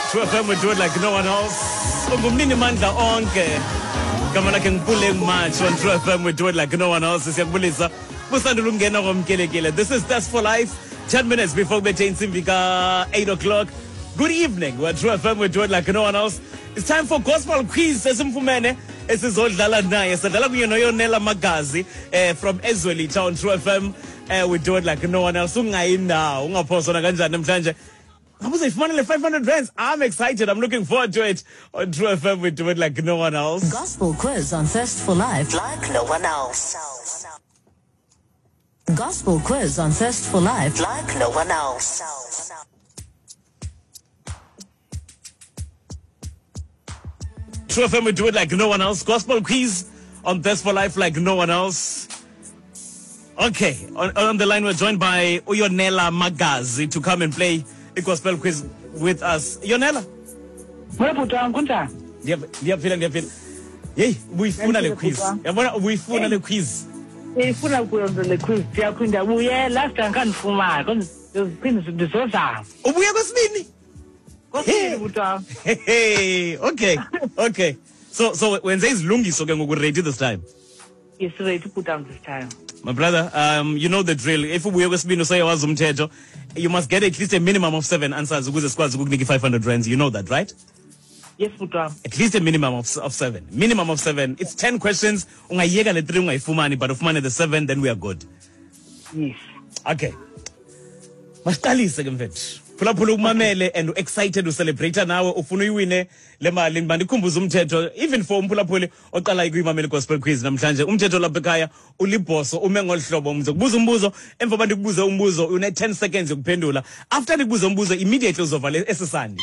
True FM, we do it like no one else. Ungumnini mandla onke. Kama lakhe ngipule much on True FM, we do it like no one else. Siyabulisa. Busandula ungena ngomkelekile. This is Test for Life. 10 minutes before we change Simvika 8 o'clock. Good evening. We're True FM, we do it like no one else. It's time for gospel quiz. Sesimfumene esizodlala naye. Sadlala kunye noYonela Magazi from Ezweli Town. True FM, we do it like no one else. Ungayina, ungaphosona kanjani namhlanje. Finally 500 rands. I'm excited. I'm looking forward to it. On True FM, we do it like no one else. Gospel quiz on Thirst for Life like no one else. Gospel quiz on Thirst for Life like no one else. True FM, we do it like no one else. Gospel quiz on Thirst for Life like no one else. Okay, on the line we're joined by Uyonela Magazi to come and play the gospel quiz with us. Yonela. Ndiyaphila. Hey, uyifuna le quiz. Yabona uyifuna le quiz. Ifuna kuyenza le quiz. Siyaphinda buye last time kanifumana konke siphinde ndizozama. Ubuye kwesibini? Hey, okay. So when there is lungiso ke ngoku ready this time. Yes, ready to put down this time. My brother, you know the drill. If ubuye kwesibini usayawazi umthetho, you must get at least a minimum of 7 answers ukuze sikwazi ukukunika 500 rands. You know that, right? Yes, Putam. At least a minimum of 7. Minimum of 7. It's 10 questions. Ungayeka le 3 ungayifumani, but ufumane the 7, then we are good. Yes. Okay. Masiqalise ke mfethu. Phulaphula ukumamele and excited to celebrate nawe ufuna uyiwine le mali bandikhumbuza umthetho even for umphulaphuli oqala ukuyimamela gospel quiz namhlanje umthetho lapha ekhaya ulibhoso ume ngolhlobo umbuzo umbuzo emva bandikubuza umbuzo une 10 seconds yokuphendula after ndikubuza umbuzo immediately uzovala esisandi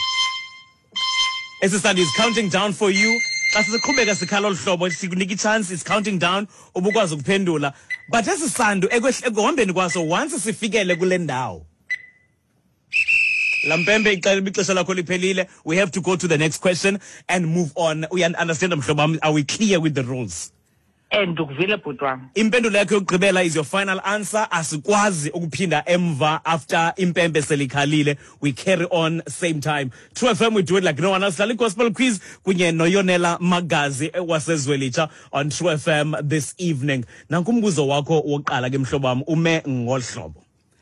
is counting down for you xa siqhubeka sikhala olhlobo sikunika ichance is counting down ubukwazi ukuphendula but esisandi ekuhambeni kwaso once sifikele kule ndawo Lampembe ixesha lakho liphelile. We have to go to the next question and move on. We understand mhlobam, are we clear with the rules? And ukuvile butwam. Impendulo yakho yokugqibela is your final answer. Asikwazi ukuphinda emva after impembe selikhalile. We carry on same time. True FM, we do it like no one else. Lali gospel quiz kunye noYonela Magazi wasezwelitsha on True FM this evening. Nanku umbuzo wakho wokuqala ke mhlobam ume ngolhlobo.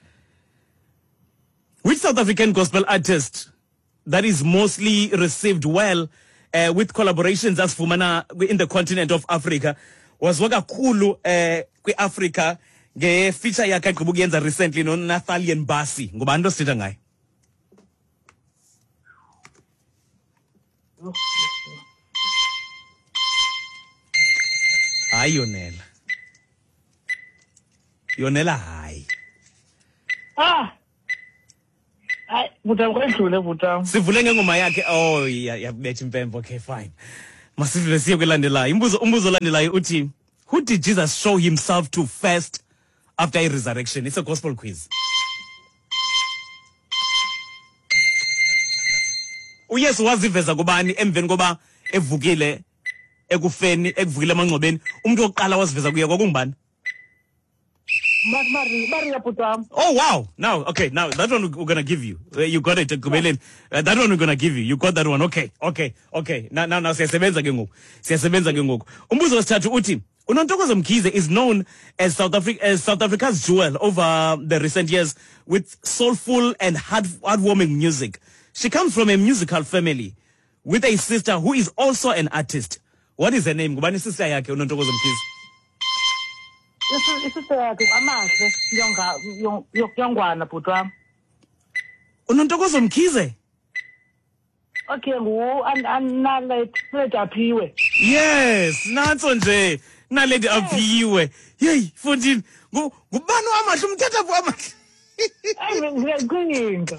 Which South African gospel artist that is mostly received well with collaborations as fumana in the continent of Africa was wakakhulu kwi-Africa nge-feature yakhe agqiba ukuyenza recently no-Nathalian Bassey. Ngubani osithetha ngaye? Hayi Yonela hayi. Butam kwedlule butam. Sivule ngengoma yakhe. Oh yabetha impembe. Okay, fine. Masivule siye kwelandelayo. Umbuzo landelayo uthi, who did Jesus show himself to first after his resurrection? It's a gospel quiz. Uyesu waziveza kubani emveni koba evukile ekufeni ekuvukile emangcwabeni? Umuntu oqala waziveza kuye kwakungubani? Maria Putam. Oh wow! Now that one we're gonna give you. You got it, Kubelin. That one we're gonna give you. You got that one. Okay. Now siyasebenza ke ngoku. Umbuzo wesithathu uthi uNontokozo Mkhize is known as South Africa's jewel over the recent years with soulful and heartwarming music. She comes from a musical family with a sister who is also an artist. What is her name? Ngubani sister yakhe uNontokozo Mkhize? Isister yakhe amahle yongwana butwam. uNontokozo Mkhize? Okay, Naledi Aphiwe. Yes, nanso nje. Naledi Aphiwe. Hey, mfundini, ngubani amahle umthetho amahle? Ngiyaqinga.